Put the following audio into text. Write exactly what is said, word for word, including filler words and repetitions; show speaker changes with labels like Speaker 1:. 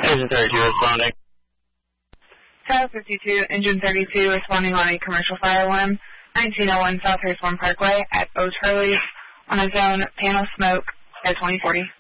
Speaker 1: Engine thirty-two responding.
Speaker 2: Tower fifty-two, Engine thirty-two responding on a commercial fire alarm, nineteen oh one South Raceborn Parkway at O Charlie on a zone panel smoke at twenty forty.